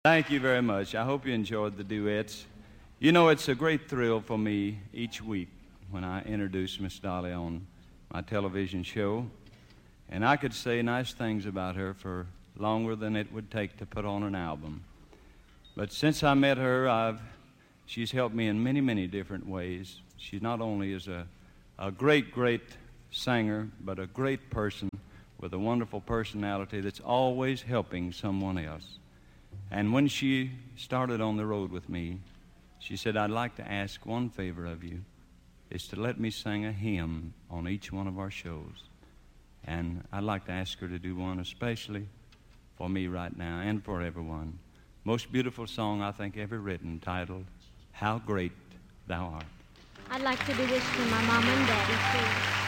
Thank you very much. I hope you enjoyed the duets. You know, it's a great thrill for me each week when I introduce Miss Dolly on my television show. And I could say nice things about her for longer than it would take to put on an album. But since I met her, she's helped me in many, many different ways. She not only is a great, great singer, but a great person with a wonderful personality that's always helping someone else. And when she started on the road with me, she said, I'd like to ask one favor of you, is to let me sing a hymn on each one of our shows. And I'd like to ask her to do one especially for me right now and for everyone. Most beautiful song I think ever written, titled, How Great Thou Art. I'd like to do this for my mom and daddy, too.